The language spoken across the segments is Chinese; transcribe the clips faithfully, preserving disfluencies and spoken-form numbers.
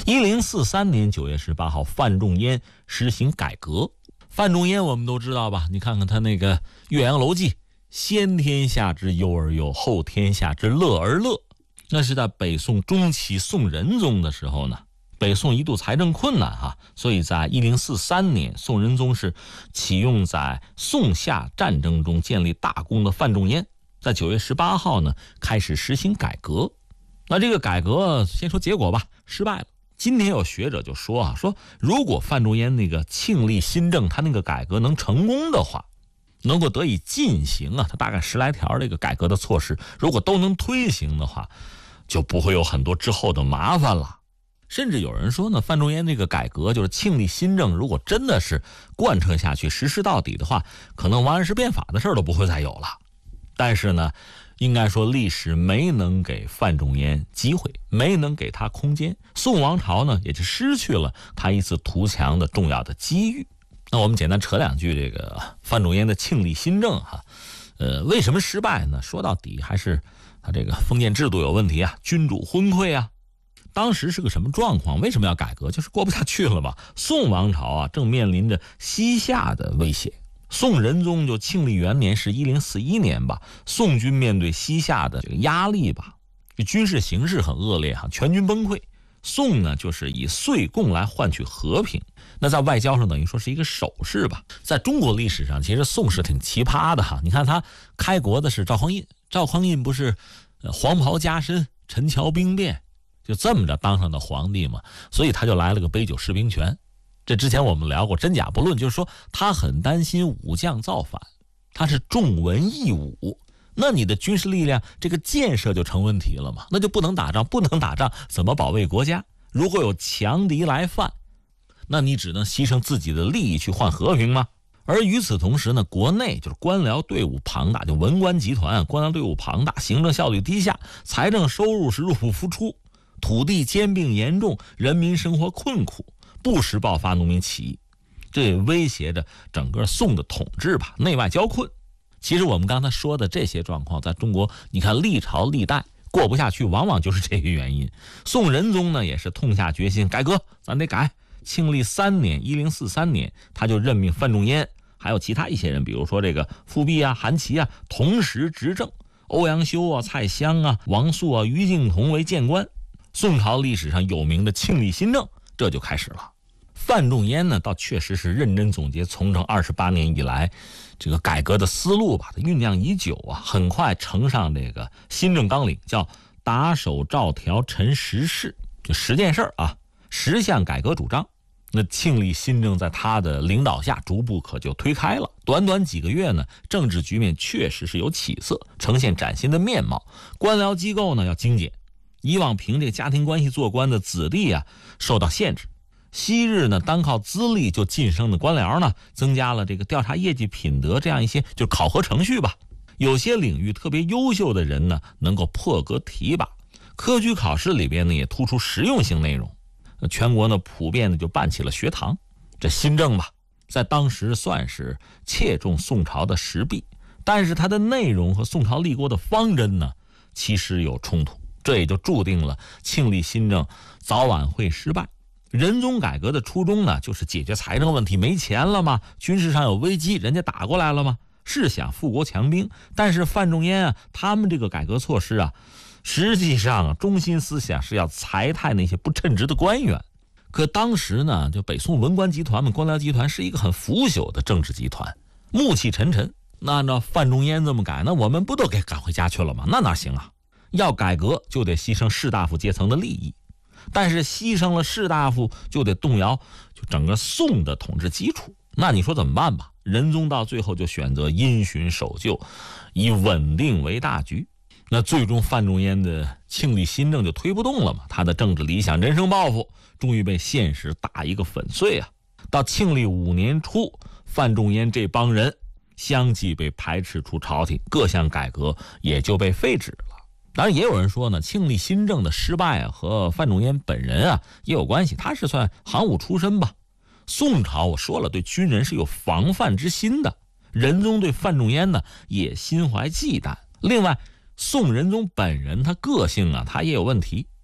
一零四三年九月十八号，范仲淹实行改革。范仲淹我们都知道吧？你看看他那个《岳阳楼记》，先天下之忧而忧，后天下之乐而乐。那是在北宋中期宋仁宗的时候呢，北宋一度财政困难哈，所以在一零四三年，宋仁宗是启用在宋夏战争中建立大功的范仲淹，在九月十八号呢开始实行改革。那这个改革先说结果吧，失败了。今天有学者就说啊，说如果范仲淹那个庆历新政他那个改革能成功的话，能够得以进行啊，他大概十来条这个改革的措施，如果都能推行的话，就不会有很多之后的麻烦了。甚至有人说呢，范仲淹这个改革就是庆历新政，如果真的是贯彻下去实施到底的话，可能王安石变法的事儿都不会再有了。但是呢，应该说历史没能给范仲淹机会，没能给他空间，宋王朝呢也就失去了他一次图强的重要的机遇。那我们简单扯两句这个范仲淹的庆历新政哈，呃，为什么失败呢？说到底还是他这个封建制度有问题啊，君主昏聩啊。当时是个什么状况？为什么要改革？就是过不下去了嘛。宋王朝啊正面临着西夏的威胁。宋仁宗就庆历元年是一零四一年吧，宋军面对西夏的这个压力吧，军事形势很恶劣哈，全军崩溃。宋呢就是以岁贡来换取和平，那在外交上等于说是一个手势吧。在中国历史上，其实宋是挺奇葩的哈。你看他开国的是赵匡胤，赵匡胤不是黄袍加身、陈桥兵变，就这么着当上的皇帝嘛，所以他就来了个杯酒释兵权。这之前我们聊过，真假不论，就是说他很担心武将造反，他是重文抑武，那你的军事力量这个建设就成问题了嘛，那就不能打仗，不能打仗怎么保卫国家？如果有强敌来犯，那你只能牺牲自己的利益去换和平吗？而与此同时呢，国内就是官僚队伍庞大，就文官集团官僚队伍庞大，行政效率低下，财政收入是入不敷出，土地兼并严重，人民生活困苦，不时爆发农民起义，这威胁着整个宋的统治吧，内外交困。其实我们刚才说的这些状况，在中国你看历朝历代过不下去，往往就是这个原因。宋仁宗呢也是痛下决心改革，咱得改。庆历三年一零四三年，他就任命范仲淹还有其他一些人，比如说这个富弼啊、韩琦啊，同时执政。欧阳修啊、蔡襄啊、王肃啊、于敬同为谏官。宋朝历史上有名的庆历新政这就开始了。范仲淹呢，倒确实是认真总结从政二十八年以来这个改革的思路吧，它酝酿已久啊，很快呈上这个新政纲领，叫打手照条陈十事，就十件事啊，十项改革主张。那庆历新政在他的领导下逐步可就推开了，短短几个月呢，政治局面确实是有起色，呈现崭新的面貌。官僚机构呢要精简，以往凭这家庭关系做官的子弟啊受到限制，昔日呢单靠资历就晋升的官僚呢，增加了这个调查业绩品德这样一些就是考核程序吧。有些领域特别优秀的人呢能够破格提拔，科举考试里边呢也突出实用性内容。全国呢普遍的就办起了学堂。这新政吧，在当时算是切中宋朝的时弊，但是它的内容和宋朝立国的方针呢其实有冲突，这也就注定了庆历新政早晚会失败。仁宗改革的初衷呢就是解决财政问题，没钱了嘛，军事上有危机，人家打过来了嘛，是想富国强兵。但是范仲淹啊他们这个改革措施啊，实际上啊中心思想是要裁汰那些不称职的官员。可当时呢，就北宋文官集团们、官僚集团是一个很腐朽的政治集团，暮气沉沉。那按照范仲淹这么改，那我们不都给赶回家去了吗？那哪行啊？要改革就得牺牲士大夫阶层的利益，但是牺牲了士大夫就得动摇就整个宋的统治基础。那你说怎么办吧？仁宗到最后就选择因循守旧，以稳定为大局。那最终范仲淹的庆历新政就推不动了嘛，他的政治理想、人生抱负终于被现实打一个粉碎啊！到庆历五年初，范仲淹这帮人相继被排斥出朝廷，各项改革也就被废止了。当然也有人说呢，庆历新政的失败啊和范仲淹本人啊也有关系，他是算行伍出身吧。宋朝我说了，对军人是有防范之心的，仁宗对范仲淹呢也心怀忌惮。另外宋仁宗本人他个性啊他也有问题，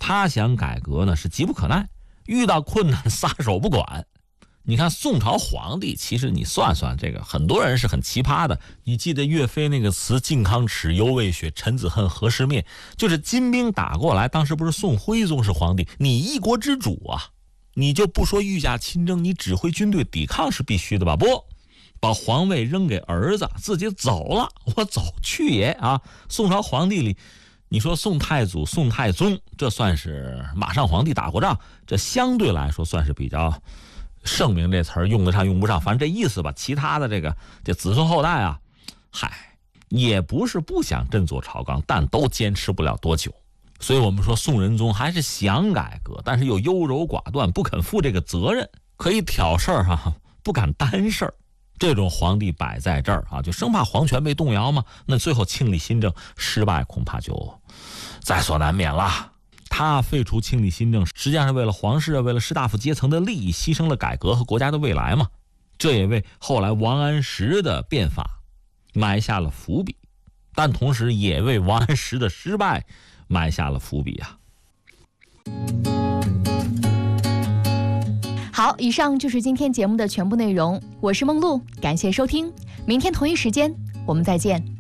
他想改革呢是急不可耐，遇到困难撒手不管。你看宋朝皇帝，其实你算算这个，很多人是很奇葩的。你记得岳飞那个词“靖康耻，犹未雪，臣子恨，何时灭”，就是金兵打过来，当时不是宋徽宗是皇帝，你一国之主啊，你就不说御驾亲征，你指挥军队抵抗是必须的吧？不，把皇位扔给儿子，自己走了，我走去也啊！宋朝皇帝里，你说宋太祖、宋太宗，这算是马上皇帝打过仗，这相对来说算是比较。圣明这词儿用得上用不上，反正这意思吧。其他的这个这子孙后代啊，嗨，也不是不想振作朝纲，但都坚持不了多久。所以我们说宋仁宗还是想改革，但是又优柔寡断，不肯负这个责任，可以挑事儿哈，不敢担事儿。这种皇帝摆在这儿啊，就生怕皇权被动摇嘛。那最后庆历新政失败，恐怕就在所难免了。他废除庆历新政，实际上是为了皇室、为了士大夫阶层的利益，牺牲了改革和国家的未来嘛。这也为后来王安石的变法埋下了伏笔，但同时也为王安石的失败埋下了伏笔啊。 好，以上就是今天节目的全部内容。我是梦露，感谢收听，明天同一时间我们再见。